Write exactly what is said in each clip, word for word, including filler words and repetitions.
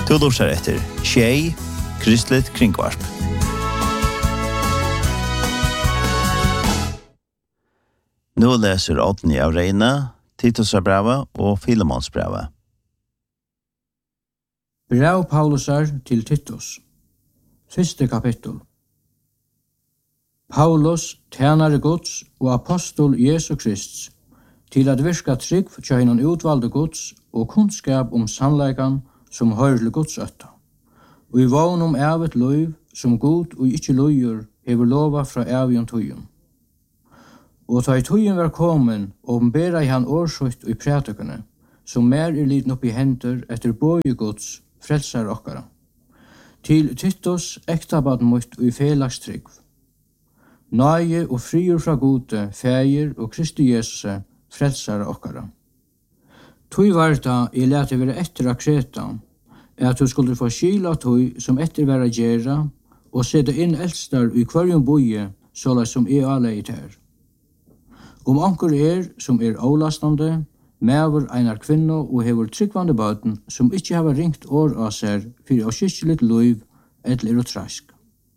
Du lurer etter Tjei, Kristelig Kringvarp. Nå leser Odni av Reine, Titusabrevet og Filemonsbrevet. Brev Paulusar til Titus. Første kapittel. Paulus, tjenare Guds og apostol Jesu Krist, til at virka trygg tja hinnan utvalde Guds og kunnskap om sannleikan som hører til Guds øtta. Og i vogn om evet løyv som god og ikkje løyer hever lova fra evion tøyen. Og ta i tøyen var komen, åpenbera i han årsøyt og i prætøkene, som mer er liten opp i henter etter bøye Guds, frelsar okkara. Til Titus ektabad mot og i felaks trygg. Nøye og frier fra gode, feir og Kristi Jesus, frelsar okkara. Tøy varta i lete være etter av Kreta, er at du skulle få skila tøy som etter være gjerra, og sette inn eldstar i kvarjon boje, såla som er aleit her. Om anker er som er avlastande, mever einar kvinno og hever tryggvande baden, som ikkje hever ringt år av seg, fyrir å skyrkjeligt loiv, eller er trask.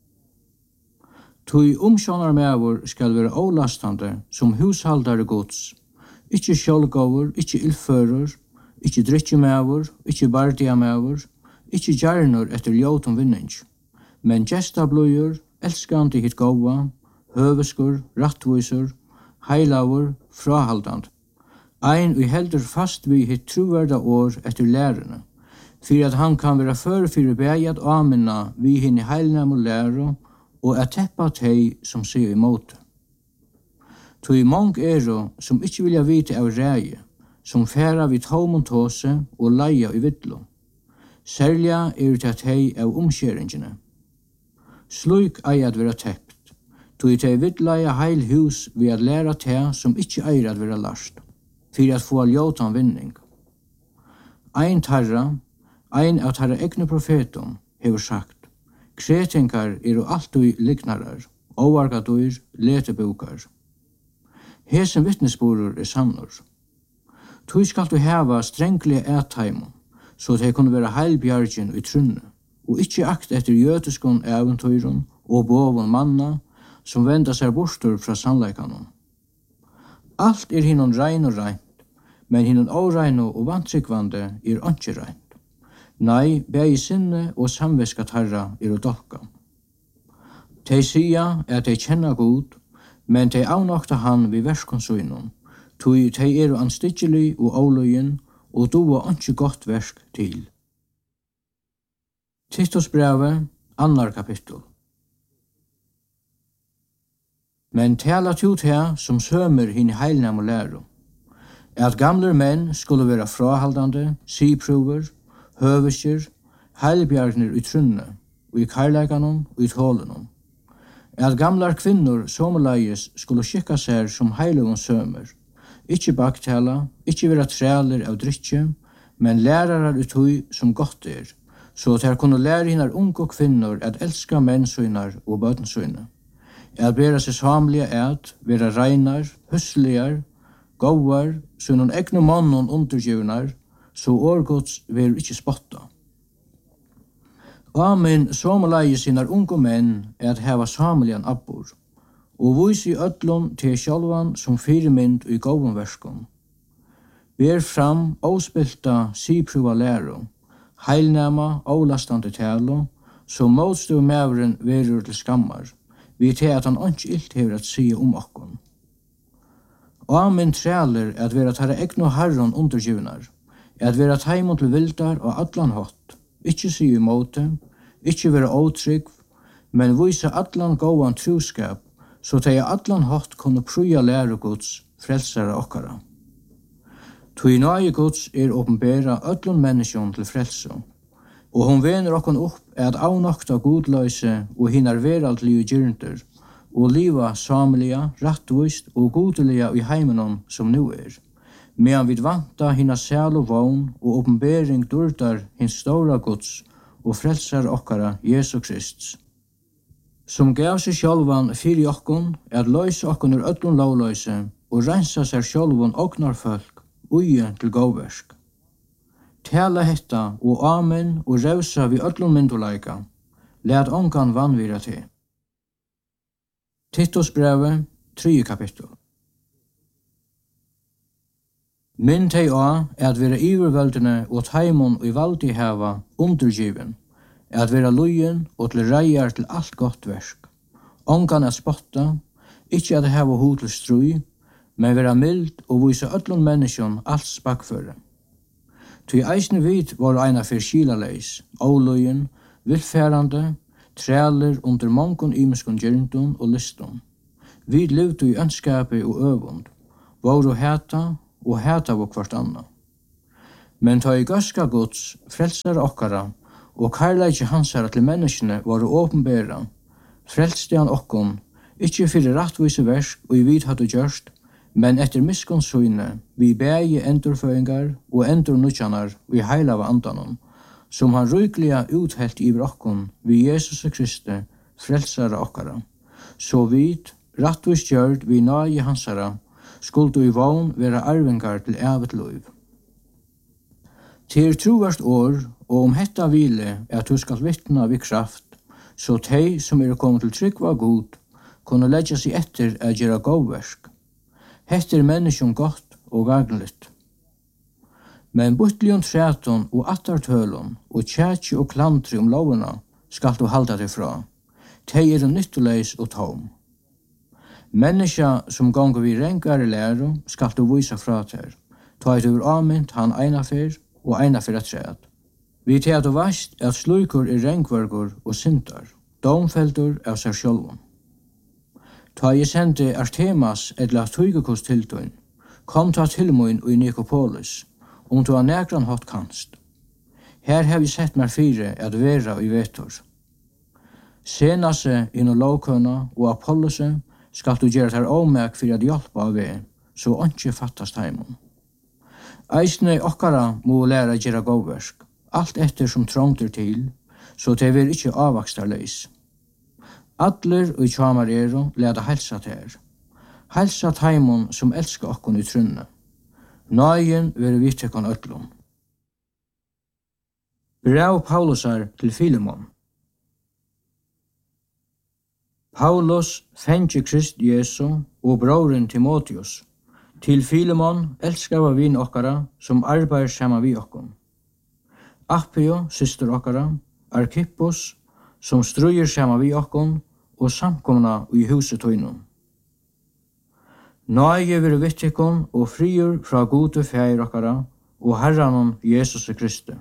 Tøy omsjonar mever skal være avlastande, som hushaldare Guds, ikkje sjálvgåver, ikkje illfører, ikkje drikkjemever, ikkje bardiamever, ikkje gjarnor etter ljótum vinning, men gestabløyer, elskandi hitt gåva, høveskur, rattvisur, heilavur, frahaldand. Ein vi heldur fast vi hitt truverda år etter lærerne, fyrir at han kan vera før fyrir begjad aminna vi hinn i heilnam og læro, og at teppa tei som sier imot. Tøy mong ero som ikkje vilja vite av ræje, som færa vid tomon tåse og leia i vidlo. Særlig er det at hei av omskjeringene. Sluk ei at vera teppt, tøy tei vidleia heil hus ved at læra te som ikkje eier at vera larst, fyrir at få ljótan vinning. Ein tarra, ein av tarra egne profetum, hever sagt, kretingar er og altui lignarar, óvargadur, letebukar. Hesen vittnesborur er sannur. Tøy skal du heva strenglige ætheimon, så det kunne være heilbjargin i trunne, og ikkje akt etter jøteskon eventøyrun og bovon manna, som venda seg bortur fra sannleikanon. Alt er hinnon rein og reint, men hinnon órein og vantryggvande er ikkje reint. Nei, bægi sinne og samveska tarra er å dolka. Tei sia at tei kjenna god, men tei avnokta han vi verskonsøynon, tui tei er anstikkelig og avløyen, og doa ikkje godt versk til. Titus brevet, annar kapittel. Men tala tu te som sømer hinn heilnam og læro, at gamler menn skulle være frahaldande, siprover, høveskjer, heilbjargner i trunne, og i karlæganon og i tålenon. At gamlar kvinnor somleies skulle skikka seg som heilagon sømer, ikkje baktala, ikkje vera træler av drikkje, men lærarar ut hui som godt er, så at her kunne lære hinnar unge kvinnor at elska mennsøynar og bøtensøyne, at bera seg samlige at, vera reinar, husligar, gåvar, sønnon egne mannon undergivnar, så årgods ver ikkje spotta. Amen somleie sinar unge menn er at heva samlian abbor, og vis i ödlon til sjálvan som fyrirmynd i gåvun verskon. Ber fram óspilta siprua læro, heilnama ólastande talo, som motstøv meveren verur til skammar, vi til at han ikke illt hever at sige om okkon. Amen træler at vera tarra egnu harron undergivnar, at vera taimon til vildar og allan hot, ikkje sige imot, ikkje vera ótrygg, men vise allan gåan truskap, så tei allan hot kunne prøya lære Guds, frelsare okkara. Tui nøye Guds er åpenbæra öllun menneskjon til frelse, og hon vener okkon opp at avnokta godløyse og hinnar veraldlige gyrnder, og liva samelia, rattvist og godelia i heimenon som nu er, medan vid vanta hinna sæl og vogn og åpenbæring durdar hins stora Guds og frelsar okkara Jesu Krist, som gav seg sjálvan fyrir okkon at løyse okkon ur öllun lovløyse og rensa seg sjálvan oknar folk uje til gåversk. Tala hetta og amen og rausa vi öllum myndulaika. Læt ongan vanvira til. Titus brevet, tredje kapittel. Minn teg á at vera yvirvöldene og taimon og i valdi hava undergiven, at vera lujen og til reiar til alt gott verk. Ongan at spotta, ikkje at hava hod til strui, men vera mild og vise öllum menneskjon alt spakføre. Tui eisne vit var eina fyr skilaleis, olujen, vilfærande, træler under mongon imiskon gjerndun og liston. Vi levde i ønskapi og øvund, voru heta og heta av kvart anna. Men ta i gaska gods, frelsar okkara, og karlægje hansara til menneskene varu åpenbæra, frelste han okkon, ikkje fyrir rattvise versk og i vid hadde gjørst, men etter miskonsyne vi bægi endurføyngar og endurnutjanar vi heilava andanon, som han rykliga uthelt i brokkon vi Jesus Kristi, frelsara okkara. Så vid, rattvis gjørd vi nagi hansara, skuldu i vogn vera arvingar til evet loiv. Til troverst år, og om hetta vile er at du skal vittna vi kraft, så tei som er kommet til trygg var god, kunne leggja seg etter at gjera gåversk. Hetta er menneskjon godt og gagnligt. Men butlion træton og attartølon og tjætji og klantri om lovena skal du halda deg fra. Tei er nyttuleis og tom. Menneska som gonger vi renkare læro skal du visa fra ter. Ta et ur amint han eina fyr og eina fyr at træt. Vi til at du veist at slukur er renkvargur og sintar, domfeldur av seg sjálfum. Ta jeg sendte Artemas etla tøygekost til tøyn, kom ta til moin i Nikopolis, om du har nekran hatt kanst. Her har vi sett meg fire at vera i vetur. Senase inn og lovkøna og Apollose skal du gjøre ter omæk for at hjelpa av ved, så ikke fattast heimon. Eisne okkara må læra gjøre gåversk, alt etter som trångter til, så det vil ikke avvakstarleis. Adler og tjamarero leda helsa ter. Helsa heimon som elskar okkon i trunne. Nøyen vil vi tekkon öllum. Brev Paulusar til Filemon. Paulus, fengi Krist Jesu og broren Timotheus, til Filemon, elskava vin okkara, som arbeid saman vi okkon. Appio, syster okkara, Arkippos, som strøyer saman vi okkon, og samkomna i huset tøynum. Nøye vil vittikon og friur fra gode feir okkara, og Herranon Jesus Kristi.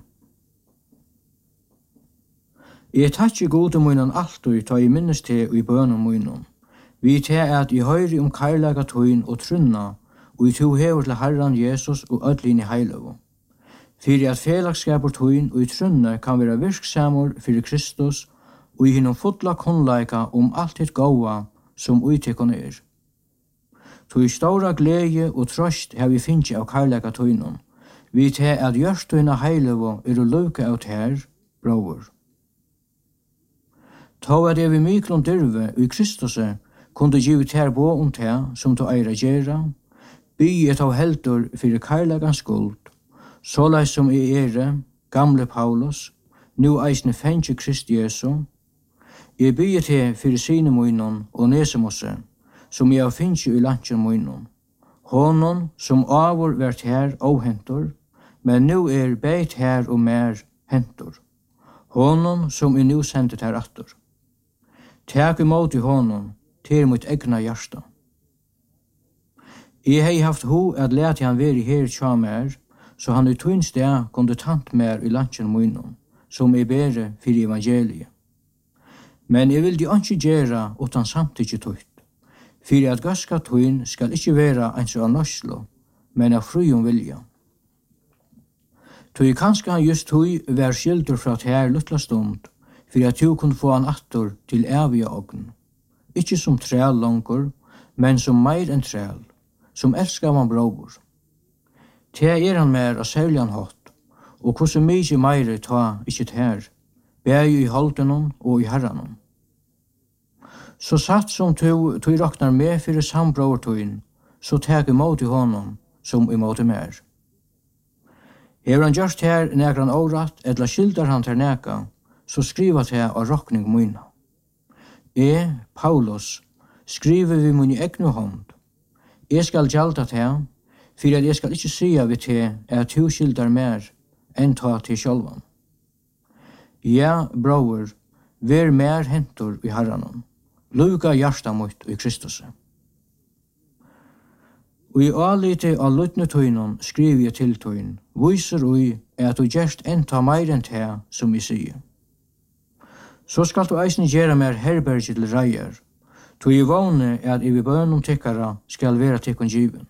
Jeg takkje gode munnen alltid ta i minnes til i bønum munnen. Vi til at i høyri om karlaga tøyn og trunna, og i to hever til Herran Jesus og ødlin i heilovo. Fyrir at felagsskapur tøyn og i trunne kan være virksamur fyrir Kristus, og i hinnom fotla konleika om alt hitt gåa som uittekon er. To i stora glede og trøst har vi finnst av karlaga tøynum. Vi til at gjørstøyna heilovo er å luka av her, bror. Ta at jeg vi miklom dyrve i Kristuse kunde givet ter bo om te som to eira gjerra, by et av heldur fyrir karlagans skuld, såleis som i ere, gamle Paulus, nu eisne fengi Krist Jesu, jeg byr til fyrir sine munnen og nesemosse, som jeg finnst i lantjen munnen. Honon som avur vært her og hentor, men nu er beit her og mer hentor. Honon som er nu sendet her attor. Tæk imot i honom til mitt egna hjärsta. Jeg hei haft ho at lete han veri her tja mer, så han i tøyn sted kunde tant mer i lantjen munnen, som er bere fyrir evangeliet. Men jeg vil de ikke gjøre utan samtidig tøyt, fyrir at gaska tøyn skal ikke være ens av norslo, men av frujum vilja. Tøy kanskje han just tøy vær skildur fra her luttla stund, fyrir at du kunne få han attor til evige ogn. Ikke som træl langur, men som meir enn træl, som elskar man bror. Te er han mer av sæljan hatt, og hvordan mykje meire ta ikkje ter, bæg i holdenon og i herranon. Så satt som tu, tu raknar med fyrir sambror tuin, så teg imot i honom som imot mer. Hever han gjørst her nekran året, etla skildar han ter neka, så skriva til av rokning myna. E, Paulus, skriver vi mun i egnu hånd. Jeg skal gjalda til, for at jeg skal ikke sia vi til at du skildar mer enn ta til sjálvan. Ja, bror, ver mer hentur i Herranon, luka hjärsta mot i Kristus. Og i alite av lutne tøynon skriver jeg til tøyn, viser ui at du gjerst enn ta meir enn te som vi sier. Så skal du eisen gjøre mer herberget til reier, to i vane at i vi bønum tikkara skal være tikkun given.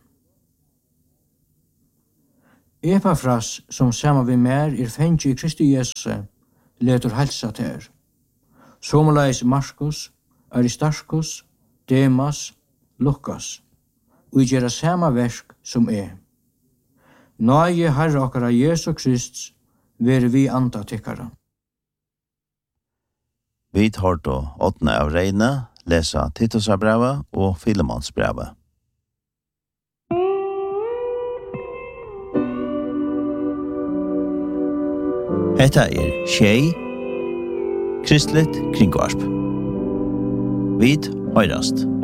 Epafras, som saman vi mer er fengi i Kristi Jesus, letur helsa ter. Somaleis Markus, Aristarchus, Demas, Lukas, og gjera sama verk som er. Nøye Herre okkara Jesu Krist, ver vi anda tikkara. Vi tar då åttende av Reine, lesa Titusabrevet og Filemonsbrevet. Hetta er Tjei, Kristlet Kringvarp. Vid høyrast.